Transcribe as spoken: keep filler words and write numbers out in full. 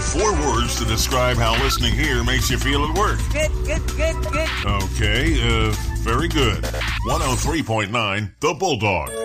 four words to describe how listening here makes you feel at work. Good, good, good, good. Okay, uh, very good. one oh three point nine, The Bulldog.